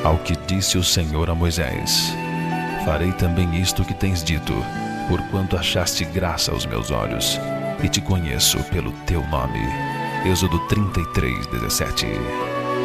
Ao que disse o Senhor a Moisés: farei também isto que tens dito, porquanto achaste graça aos meus olhos, e te conheço pelo teu nome. Êxodo 33:17.